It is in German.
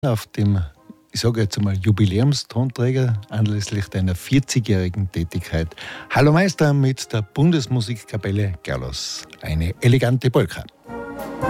auf dem, ich sage jetzt einmal, Jubiläumstonträger anlässlich deiner 40-jährigen Tätigkeit. Hallo Meister mit der Bundesmusikkapelle Gaulos. Eine elegante Polka.